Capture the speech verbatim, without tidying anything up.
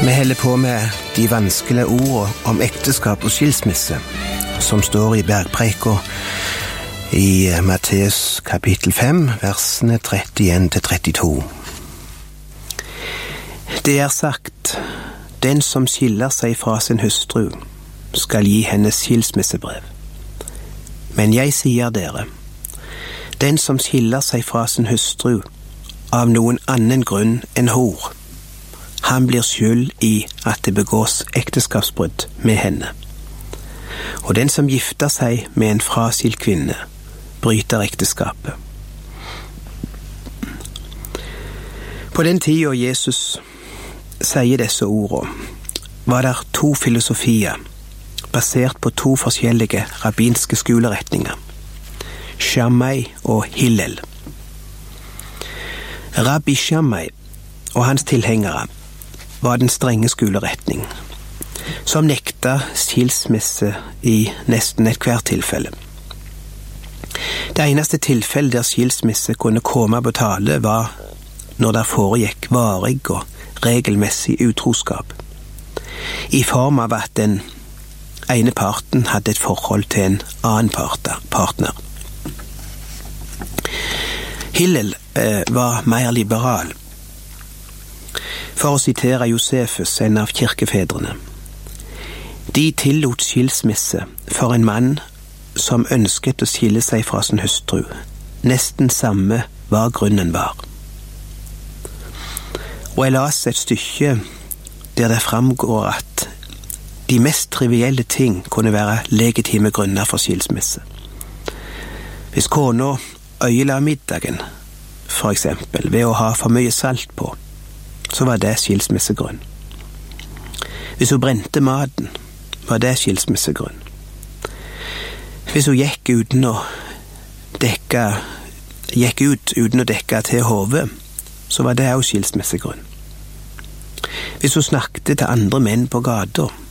Vi holder på med de vanskelige ordene om ekteskap og skilsmisse, som står i Bergpreika i Matteus kapittel fem, versene trettien til trettito. Det er sagt, den som skiller seg fra sin hustru, skal gi henne skilsmissebrev. Men jeg sier dere, den som skiller seg fra sin hustru av noen annen grunn enn hor, han blir skyld i at det begås ekteskapsbrudd med henne. Og den som gifter seg med en fraskilt kvinne, bryter ekteskapet. På den tida Jesus sier disse ordene, var det to filosofier basert på to forskjellige rabbinske skoleretninger, Shammai og Hillel. Rabbi Shammai og hans tilhengere var den strenge skoleretning, som nekta skilsmisse i nesten et hvert tilfelle. Det eneste tilfellet der skilsmisse kunne komme på tale var når det foregikk varig og regelmessig utroskap, i form av at den ene parten hadde et forhold til en annen partner. Hillel eh, var mer liberal. For å sitere Josefus, en av kirkefedrene. De tillot skilsmisse for en mann som ønsket å skille seg fra sin hustru, nesten samme hva grunnen var. Og jeg las et stykke der det framgår at de mest trivielle ting kunne være legitime grunner for skilsmisse. Hvis kona øyela middagen, for eksempel, ved å ha for mye salt på, så var det skilsmissegrunn. Hvis hun brente maten, var det skilsmissegrunn. Hvis hun gikk uten å dekke, gikk ut uten å dekke til hodet, så var det også skilsmissegrunn. Hvis hun snakket til andre menn på gata,